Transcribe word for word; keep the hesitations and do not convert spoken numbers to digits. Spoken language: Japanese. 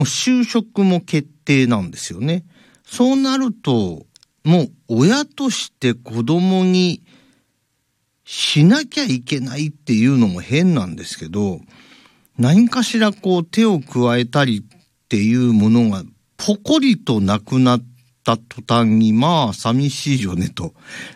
就職も決定なんですよね。そうなると、もう親として子供にしなきゃいけないっていうのも変なんですけど、何かしらこう手を加えたりっていうものがポコリとなくなった途端に、まあ寂しいよねと。